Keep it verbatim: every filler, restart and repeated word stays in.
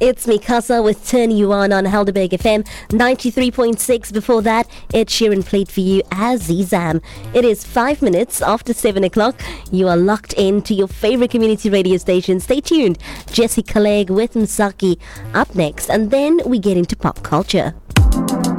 It's Mikasa with Turn You On on Helderberg F M ninety-three point six. Before that, Ed Sheeran played for you Azizam. It is five minutes after seven o'clock. You are locked in to your favorite community radio station. Stay tuned. Jesse Clegg with Msaki up next, and then we get into pop culture.